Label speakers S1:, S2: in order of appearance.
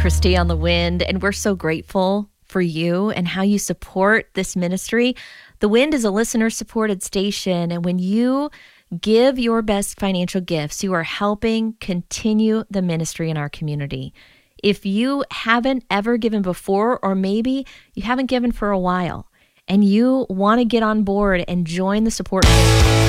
S1: Christy on the Wind, and we're so grateful for you and how you support this ministry. The Wind is a listener-supported station, and when you give your best financial gifts, you are helping continue the ministry in our community. If you haven't ever given before, or maybe you haven't given for a while, and you want to get on board and join the support